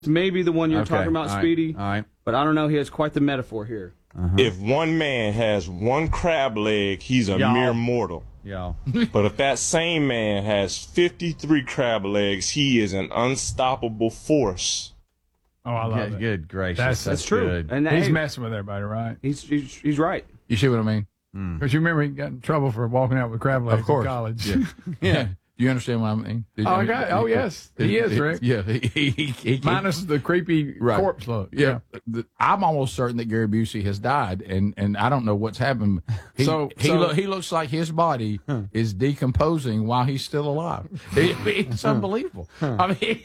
maybe the one you're talking about, Speedy. All right. But I don't know. He has quite the metaphor here. If one man has one crab leg, he's a mere mortal. Yeah. But if that same man has 53 crab legs, he is an unstoppable force. Oh, I love it. Good gracious. That's true. Good. And He's messing with everybody, right? He's right. You see what I mean? Because you remember he got in trouble for walking out with crab legs in college. Yeah. Yeah. Do you understand what I mean? Yes. He is, Rick. Yeah. He Minus the creepy corpse look. Yeah. I'm almost certain that Gary Busey has died, and I don't know what's happened. He looks like his body is decomposing while he's still alive. It's unbelievable. I mean,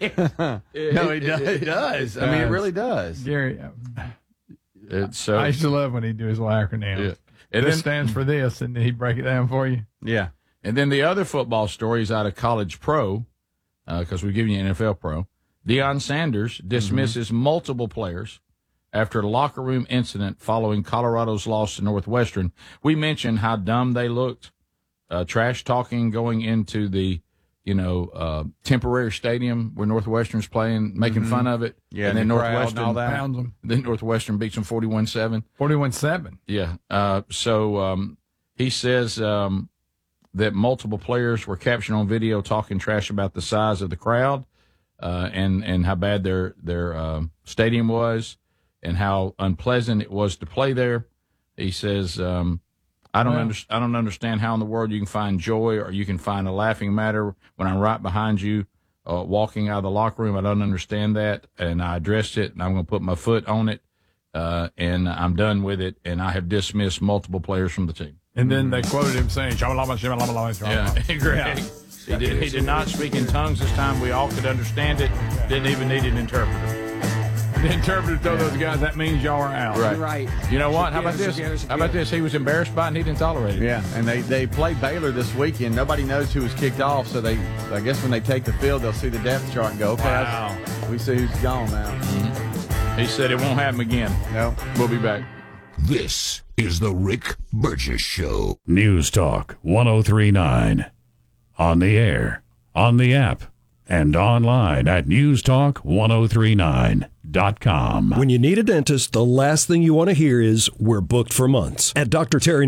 it does. I mean, it really does. Gary, It's so. I used to love when he'd do his little acronyms. Yeah. And This then, stands for this, and he'd break it down for you. yeah. And then the other football story is out of College Pro, because we're giving you NFL Pro. Deion Sanders dismisses multiple players after a locker room incident following Colorado's loss to Northwestern. We mentioned how dumb they looked, trash talking going into the, temporary stadium where Northwestern's playing, making fun of it. Yeah, and then Northwestern all that. Pounds them. Then Northwestern beats them 41-7. 41-7. Yeah. So he says that multiple players were captured on video talking trash about the size of the crowd and how bad their stadium was and how unpleasant it was to play there. He says, I don't understand how in the world you can find joy or you can find a laughing matter when I'm right behind you walking out of the locker room. I don't understand that. And I addressed it, and I'm going to put my foot on it, and I'm done with it. And I have dismissed multiple players from the team. And then they quoted him saying, "Shamalama, shamalama, shamalama." Yeah, correct. He did not speak in tongues this time. We all could understand it. Didn't even need an interpreter. The interpreter told those guys that means y'all are out. Right. You know what? How about this? He was embarrassed by it and he didn't tolerate it. Yeah, and they played Baylor this weekend. Nobody knows who was kicked off, so I guess when they take the field, they'll see the depth chart and go, okay, we see who's gone now. He said it won't happen again. No. We'll be back. This is the Rick Burgess Show. News Talk 103.9. On the air, on the app, and online at newstalk1039.com. When you need a dentist, the last thing you want to hear is, "We're booked for months." At Dr. Terry